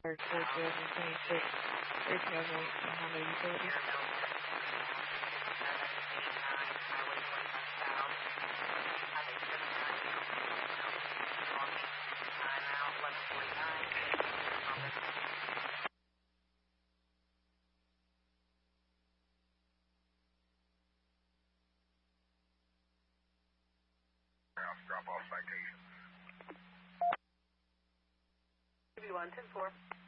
for 2026 retail rates from Honda Utilities. Drop off citation. 110-4.